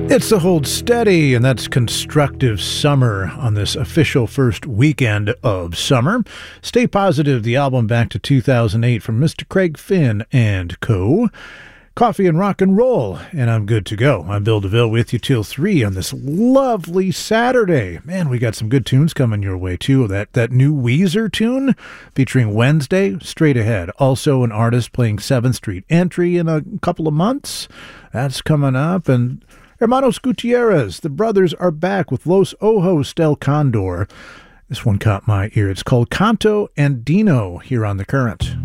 It's the Hold Steady, and that's Constructive Summer on this official first weekend of summer. Stay Positive, the album back to 2008 from Mr. Craig Finn and co. Coffee and rock and roll, and I'm good to go. I'm Bill DeVille with you till 3 on this lovely Saturday. Man, we got some good tunes coming your way, too. That new Weezer tune featuring Wednesday, straight ahead. Also an artist playing 7th Street Entry in a couple of months. That's coming up, and Hermanos Gutierrez, the brothers are back with Los Ojos del Condor. This one caught my ear. It's called Canto Andino here on The Current.